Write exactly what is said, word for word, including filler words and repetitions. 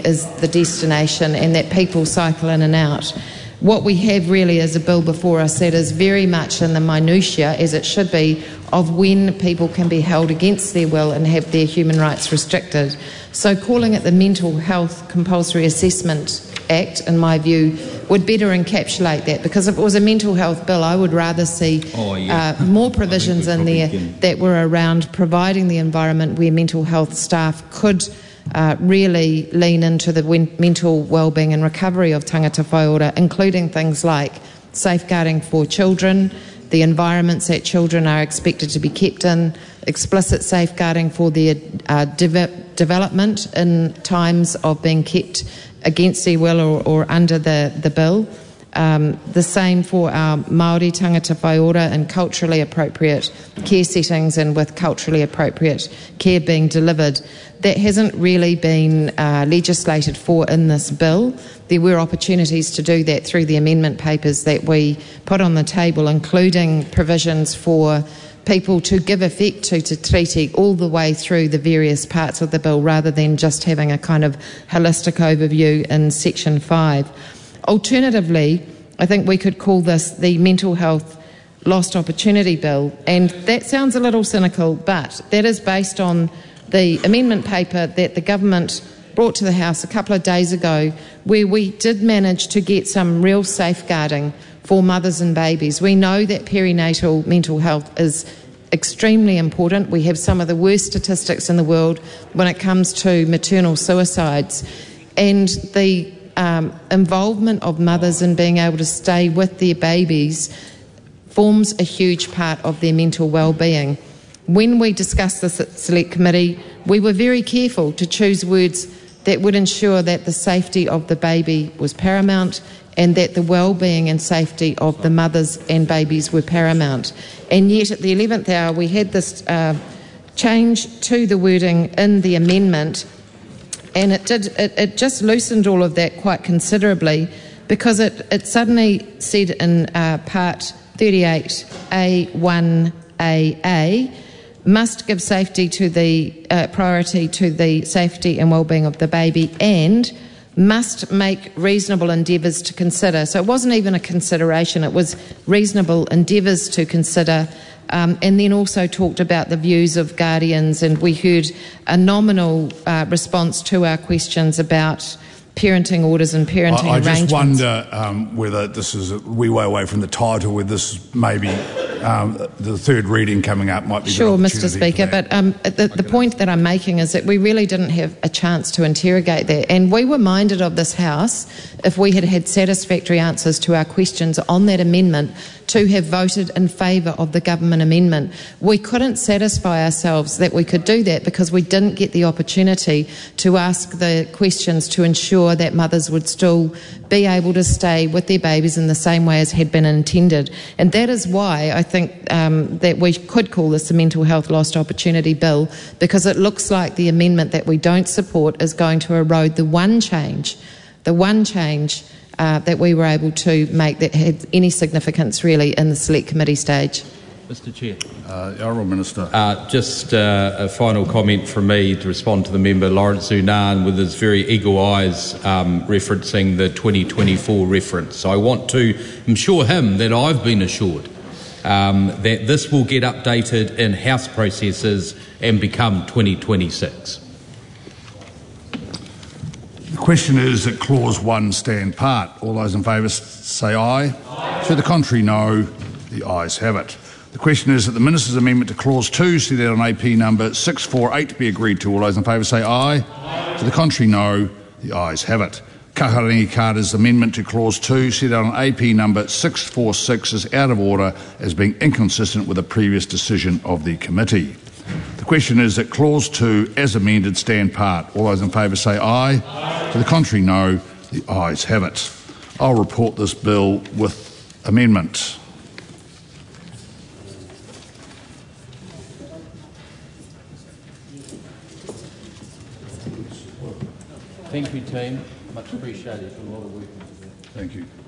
is the destination and that people cycle in and out. What we have really is a bill before us that is very much in the minutiae, as it should be, of when people can be held against their will and have their human rights restricted. So calling it the Mental Health Compulsory Assessment Act, in my view, would better encapsulate that, because if it was a mental health bill, I would rather see oh, yeah. uh, more provisions in there can. that were around providing the environment where mental health staff could uh, really lean into the mental wellbeing and recovery of tangata whaiora, including things like safeguarding for children, the environments that children are expected to be kept in, explicit safeguarding for their uh, de- development in times of being kept against their will or, or under the, the bill. Um, the same for our Māori tangata whaiora in culturally appropriate care settings and with culturally appropriate care being delivered. That hasn't really been uh, legislated for in this bill. There were opportunities to do that through the amendment papers that we put on the table, including provisions for people to give effect to Te Tiriti all the way through the various parts of the bill, rather than just having a kind of holistic overview in section five. Alternatively, I think we could call this the Mental Health Lost Opportunity Bill, and that sounds a little cynical, but that is based on the amendment paper that the government brought to the House a couple of days ago, where we did manage to get some real safeguarding for mothers and babies. We know that perinatal mental health is extremely important. We have some of the worst statistics in the world when it comes to maternal suicides, and the um, involvement of mothers in being able to stay with their babies forms a huge part of their mental well-being. When we discussed this at Select Committee, we were very careful to choose words that would ensure that the safety of the baby was paramount and that the well-being and safety of the mothers and babies were paramount. And yet at the eleventh hour we had this uh, change to the wording in the amendment, and it did it, it just loosened all of that quite considerably, because it, it suddenly said in uh, part thirty-eight A one A A, must give safety to the uh, priority to the safety and well-being of the baby, and must make reasonable endeavours to consider. So it wasn't even a consideration, it was reasonable endeavours to consider, um, and then also talked about the views of guardians, and we heard a nominal uh, response to our questions about parenting orders and parenting I, I arrangements. just wonder um, whether this is a wee way away from the title, where this maybe um, the third reading coming up might be. Sure, Mister Speaker, but um, the, the point that I'm making is that we really didn't have a chance to interrogate that, and we were minded of this House, if we had had satisfactory answers to our questions on that amendment, to have voted in favour of the government amendment. We couldn't satisfy ourselves that we could do that because we didn't get the opportunity to ask the questions to ensure that mothers would still be able to stay with their babies in the same way as had been intended. And that is why I think um, that we could call this a Mental Health Lost Opportunity Bill, because it looks like the amendment that we don't support is going to erode the one change, the one change Uh, that we were able to make that had any significance really in the Select Committee stage. Mister Chair. Uh, Honourable Minister. Uh, just uh, a final comment from me to respond to the member, Lawrence Unan, with his very eagle eyes um, referencing the twenty twenty-four reference. I want to assure him that I've been assured um, that this will get updated in House processes and become twenty twenty-six. The question is that clause one stand part. All those in favour say aye. Aye. To the contrary, no. The ayes have it. The question is that the Minister's amendment to clause two, set out on A P number six forty-eight, be agreed to. All those in favour say aye. Aye. To the contrary, no. The ayes have it. Kaharangi Carter's amendment to clause two, set out on A P number six forty-six, is out of order as being inconsistent with a previous decision of the committee. The question is that clause two, as amended, stand part. All those in favour say aye. Aye. To the contrary, no. The ayes have it. I'll report this bill with amendment. Thank you, team. Much appreciated. A lot of work. Thank you.